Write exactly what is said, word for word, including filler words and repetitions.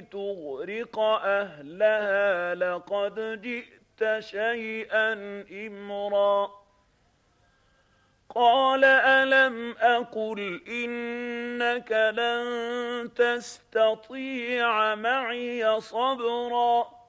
لتغرق أهلها لقد جئت شيئا إمرا. قال ألم أقل إنك لن تستطيع معي صبرا